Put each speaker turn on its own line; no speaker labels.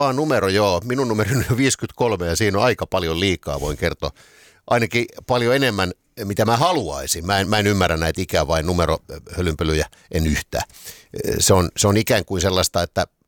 numero, joo. Minun numeroni on 53 ja siinä on aika paljon liikaa, voin kertoa. Ainakin paljon enemmän, mitä haluaisin. Mä en ymmärrä näitä ikään vain numerohölynpölyjä, en yhtään. Se on ikään kuin sellaista, että